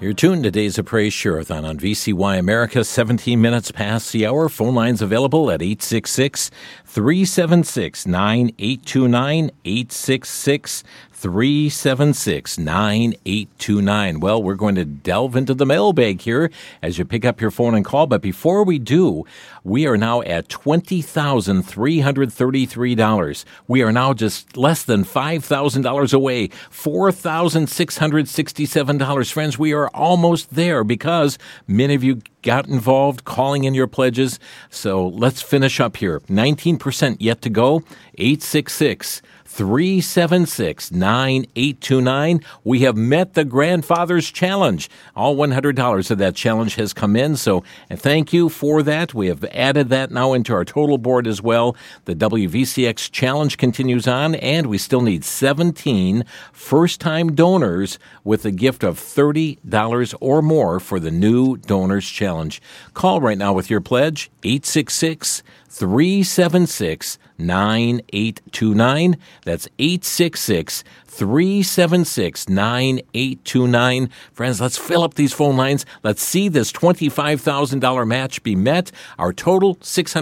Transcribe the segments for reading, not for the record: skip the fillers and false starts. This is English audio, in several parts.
You're tuned to Days of Praise Share-a-thon on VCY America, 17 minutes past the hour. Phone lines available at 866-376-9829, 866-376-9829. Well, we're going to delve into the mailbag here as you pick up your phone and call. But before we do, we are now at $20,333. We are now just less than $5,000 away, $4,667. Friends, we are almost there because many of you got involved calling in your pledges. So let's finish up here. 19% yet to go. 866-376-9829. We have met the Grandfather's Challenge. All $100 of that challenge has come in, so thank you for that. We have added that now into our total board as well. The WVCX Challenge continues on, and we still need 17 first-time donors with a gift of $30 or more for the new Donors Challenge. Call right now with your pledge, 866-376-9829. That's 866-376-9829. Friends, let's fill up these phone lines. Let's see this $25,000 match be met. Our total,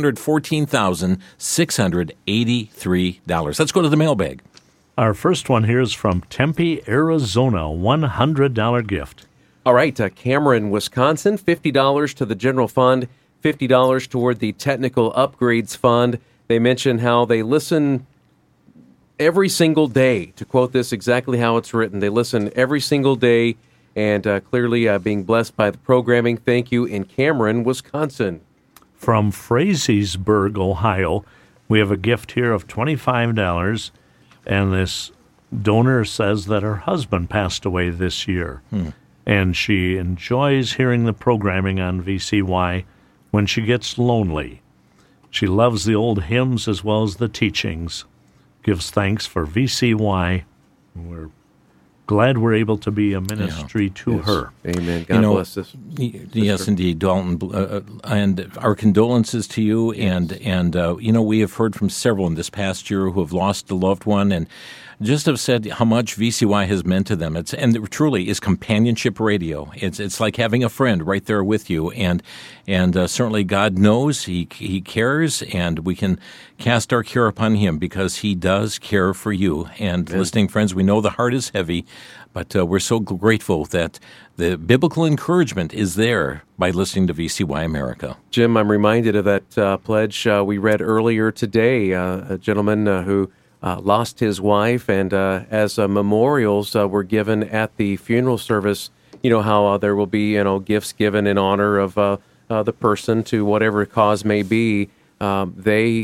$614,683. Let's go to the mailbag. Our first one here is from Tempe, Arizona, $100 gift. All right, Cameron, Wisconsin, $50 to the general fund, $50 toward the technical upgrades fund. They mention how they listen every single day. To quote this exactly how it's written, they listen every single day and clearly being blessed by the programming. Thank you in Cameron, Wisconsin. From Frazeysburg, Ohio, we have a gift here of $25, and this donor says that her husband passed away this year, and she enjoys hearing the programming on VCY when she gets lonely. She loves the old hymns as well as the teachings. Gives thanks for VCY. We're glad we're able to be a ministry to her. Amen. God bless us. Yes, indeed, Dalton. And our condolences to you. Yes. And we have heard from several in this past year who have lost a loved one and just have said how much VCY has meant to them. And it truly is companionship radio. It's like having a friend right there with you. And certainly God knows He cares, and we can cast our care upon Him because He does care for you. And listening friends, we know the heart is heavy, but we're so grateful that the biblical encouragement is there by listening to VCY America. Jim, I'm reminded of that pledge we read earlier today. A gentleman who lost his wife, and as memorials were given at the funeral service, how there will be, gifts given in honor of the person to whatever cause may be. They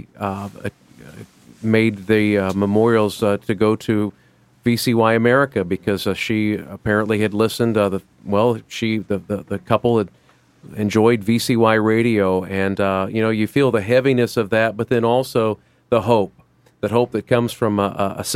made the memorials to go to VCY America because she apparently had listened. The couple had enjoyed VCY radio, and you feel the heaviness of that, but then also the hope. That hope that comes from a